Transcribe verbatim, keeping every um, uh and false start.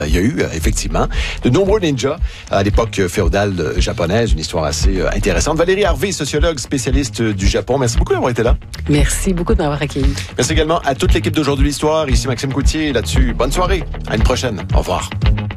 Il y a eu, effectivement, de nombreux ninjas à l'époque féodale japonaise, une histoire assez intéressante. Valérie Harvey, sociologue spécialiste du Japon, merci beaucoup d'avoir été là. Merci beaucoup de m'avoir accueilli. Merci également à toute l'équipe d'Aujourd'hui l'Histoire. Ici Maxime Coutier, là-dessus, bonne soirée. À une prochaine. Au revoir.